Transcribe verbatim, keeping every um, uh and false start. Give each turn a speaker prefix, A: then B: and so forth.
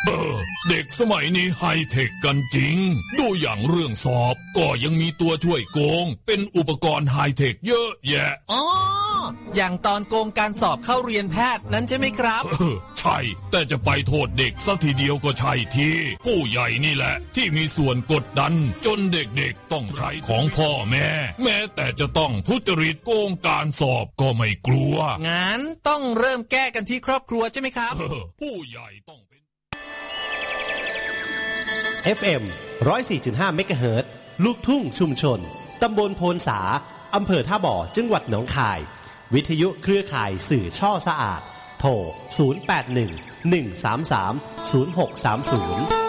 A: เออเด็กสมัยนี้ไฮเทคกันจริงดูอย่างเรื่องสอบก็ยังมีตัวช่วยโกงเป็นอุปกรณ์ไฮเทคเยอะแยะ
B: อ๋ออย่างตอนโกงการสอบเข้าเรียนแพทย์นั้นใช่ไหมครับ
A: เออใช่แต่จะไปโทษเด็กซะทีเดียวก็ใช่ทีผู้ใหญ่นี่แหละที่มีส่วนกดดันจนเด็กๆต้องใช้ของพ่อแม่แม้แต่จะต้องทุจริตโกงการสอบก็ไม่กลัว
B: งั้นต้องเริ่มแก้กันที่ครอบครัวใช่ไหมครับ
A: เออผู้ใหญ่ต้องเป็น
C: เอฟ เอ็ม หนึ่งร้อยสี่จุดห้า เมกะเฮิรตซ์ลูกทุ่งชุมชนตำบลโพนสาอำเภอท่าบ่อจังหวัดหนองคายวิทยุเครือข่ายสื่อช่อสะอาดโทรศูนย์ แปด หนึ่ง หนึ่ง สาม สาม ศูนย์ หก สาม ศูนย์